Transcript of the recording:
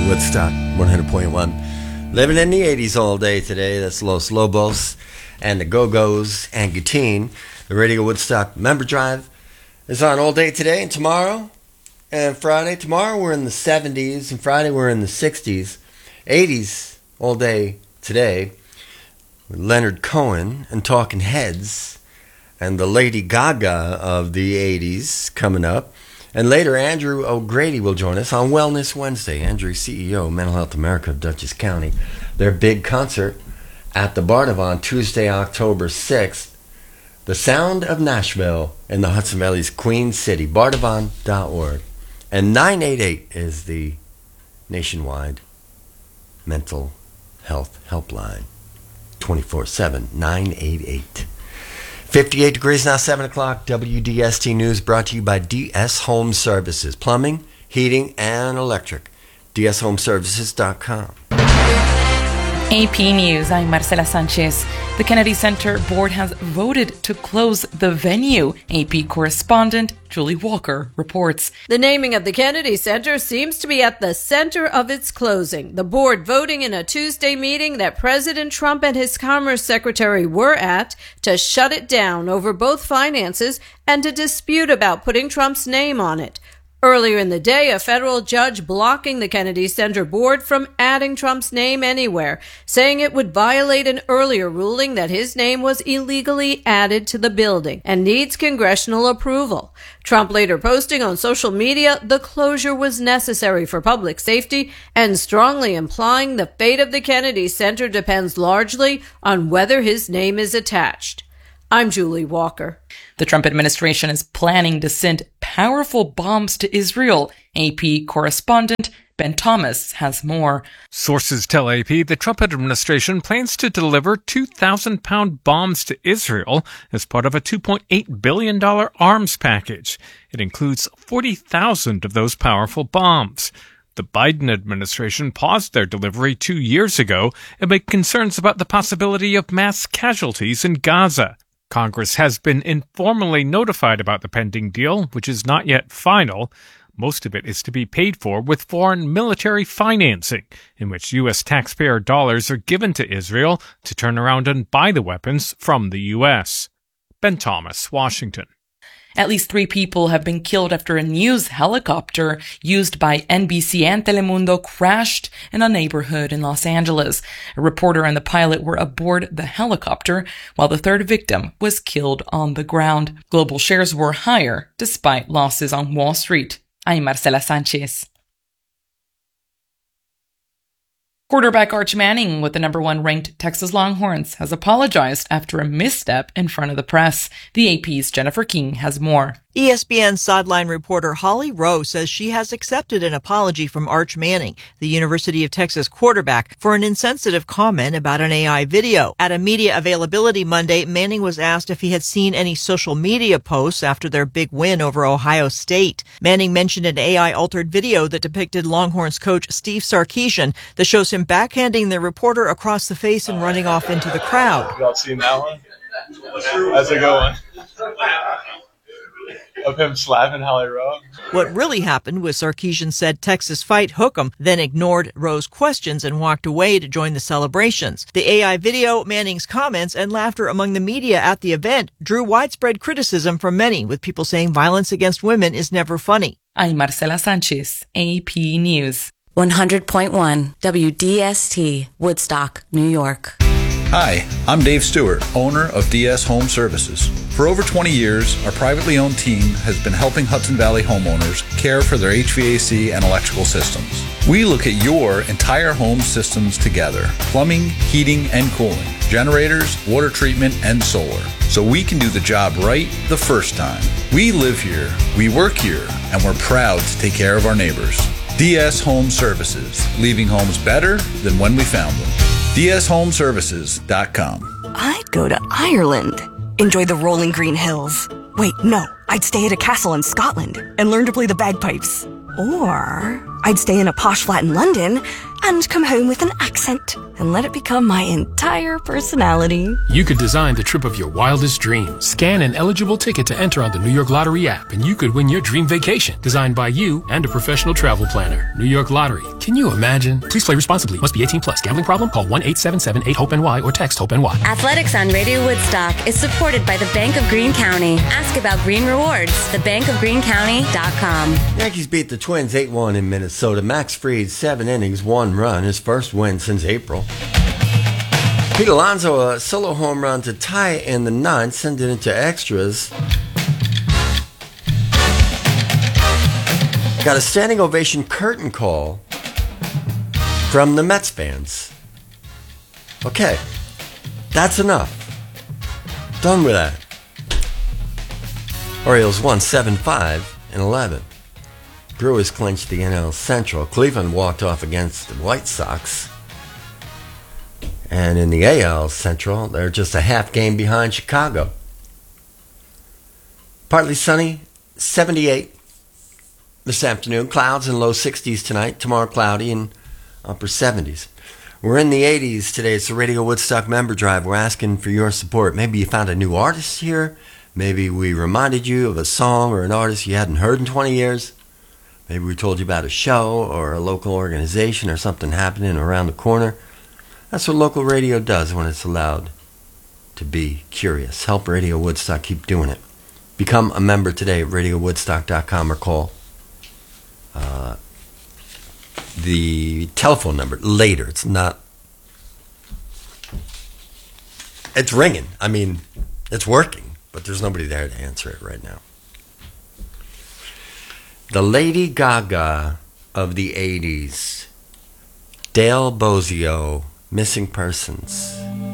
Woodstock 100.1. Living in the 80s all day today. That's Los Lobos and the Go-Go's and Gatine. The Radio Woodstock member drive is on all day today and tomorrow and Friday. Tomorrow we're in the 70s and Friday we're in the 60s. 80s all day today with Leonard Cohen and Talking Heads and the Lady Gaga of the 80s coming up. And later, Andrew O'Grady will join us on Wellness Wednesday. Andrew, CEO, Mental Health America of Dutchess County. Their big concert at the Bardavon, Tuesday, October 6th. The Sound of Nashville in the Hudson Valley's Queen City. Bardavon.org. And 988 is the nationwide mental health helpline. 24/7, 988. 58 degrees now, 7 o'clock. WDST News brought to you by DS Home Services. Plumbing, heating, and electric. DSHomeservices.com. AP News, I'm Marcela Sanchez. The Kennedy Center Board has voted to close the venue. AP correspondent Julie Walker reports. The naming of the Kennedy Center seems to be at the center of its closing. The board voting in a Tuesday meeting that President Trump and his Commerce Secretary were at to shut it down over both finances and a dispute about putting Trump's name on it. Earlier in the day, a federal judge blocking the Kennedy Center Board from adding Trump's name anywhere, saying it would violate an earlier ruling that his name was illegally added to the building and needs congressional approval. Trump later posting on social media the closure was necessary for public safety and strongly implying the fate of the Kennedy Center depends largely on whether his name is attached. I'm Julie Walker. The Trump administration is planning to send powerful bombs to Israel. AP correspondent Ben Thomas has more. Sources tell AP the Trump administration plans to deliver 2,000-pound bombs to Israel as part of a $2.8 billion arms package. It includes 40,000 of those powerful bombs. The Biden administration paused their delivery 2 years ago amid concerns about the possibility of mass casualties in Gaza. Congress has been informally notified about the pending deal, which is not yet final. Most of it is to be paid for with foreign military financing, in which U.S. taxpayer dollars are given to Israel to turn around and buy the weapons from the U.S. Ben Thomas, Washington. At least 3 people have been killed after a news helicopter used by NBC and Telemundo crashed in a neighborhood in Los Angeles. A reporter and the pilot were aboard the helicopter, while the third victim was killed on the ground. Global shares were higher despite losses on Wall Street. I'm Marcela Sanchez. Quarterback Arch Manning with the number 1 ranked Texas Longhorns has apologized after a misstep in front of the press. The AP's Jennifer King has more. ESPN sideline reporter Holly Rowe says she has accepted an apology from Arch Manning, the University of Texas quarterback, for an insensitive comment about an AI video. At a media availability Monday, Manning was asked if he had seen any social media posts after their big win over Ohio State. Manning mentioned an AI-altered video that depicted Longhorns coach Steve Sarkisian that shows him backhanding the reporter across the face and running off into the crowd. Y'all seen that one? That's a good one. Of him slapping Holly Rowe. What really happened was Sarkisian said Texas fight Hook'em, then ignored Rowe's questions and walked away to join the celebrations. The AI video, Manning's comments, and laughter among the media at the event drew widespread criticism from many, with people saying violence against women is never funny. I'm Marcela Sanchez, AP News. 100.1 WDST, Woodstock, New York. Hi, I'm Dave Stewart, owner of DS Home Services. For over 20 years, our privately owned team has been helping Hudson Valley homeowners care for their HVAC and electrical systems. We look at your entire home systems together: plumbing, heating, and cooling, generators, water treatment, and solar, so we can do the job right the first time. We live here, we work here, and we're proud to take care of our neighbors. DS Home Services, leaving homes better than when we found them. DSHomeservices.com. I'd go to Ireland. Enjoy the rolling green hills. Wait, no. I'd stay at a castle in Scotland and learn to play the bagpipes. Or I'd stay in a posh flat in London and come home with an accent and let it become my entire personality. You could design the trip of your wildest dreams. Scan an eligible ticket to enter on the New York Lottery app, and you could win your dream vacation, designed by you and a professional travel planner. New York Lottery. Can you imagine? Please play responsibly. Must be 18 plus. Gambling problem? Call 1-877-8-HOPE-NY or text HOPE-NY. Athletics on Radio Woodstock is supported by the Bank of Greene County. Ask about Green Rewards. thebankofgreencounty.com. Yankees beat the Twins 8-1 in Minnesota. Max Fried, 7 innings, 1 run, his first win since April. Pete Alonso, a solo home run to tie in the 9th, send it into extras. Got a standing ovation curtain call from the Mets fans. Okay, that's enough. Done with that. Orioles won 7-5-11. Brewers clinched the NL Central. Cleveland walked off against the White Sox. And in the AL Central, they're just a half game behind Chicago. Partly sunny, 78 this afternoon. Clouds and low 60s tonight. Tomorrow cloudy and upper 70s. We're in the 80s today. It's the Radio Woodstock Member Drive. We're asking for your support. Maybe you found a new artist here. Maybe we reminded you of a song or an artist you hadn't heard in 20 years. Maybe we told you about a show or a local organization or something happening around the corner. That's what local radio does when it's allowed to be curious. Help Radio Woodstock keep doing it. Become a member today at radiowoodstock.com or call the telephone number later. It's not... It's ringing. I mean, it's working, but there's nobody there to answer it right now. The Lady Gaga of the 80s, Dale Bozio, Missing Persons.